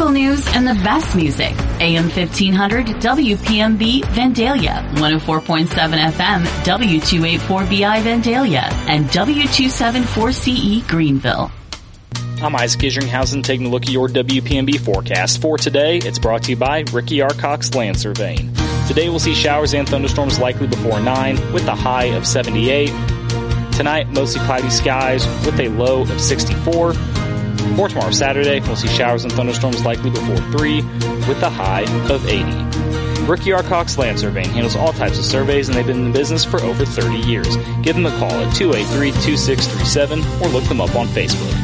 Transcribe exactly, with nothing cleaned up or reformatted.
local news and the best music. A M fifteen hundred W P M B Vandalia, one oh four point seven F M W two eighty-four B I Vandalia, and W two seventy-four C E Greenville. I'm Isaac Isringhausen taking a look at your W P M B forecast. For today, it's brought to you by Ricky R. Cox Land Surveying. Today we'll see showers and thunderstorms likely before nine with a high of seventy-eight. Tonight, mostly cloudy skies with a low of sixty-four. For tomorrow, Saturday, we'll see showers and thunderstorms likely before three with a high of eighty. Ricky R. Cox Land Surveying handles all types of surveys, and they've been in business for over thirty years. Give them a call at two eight three, two six three seven or look them up on Facebook.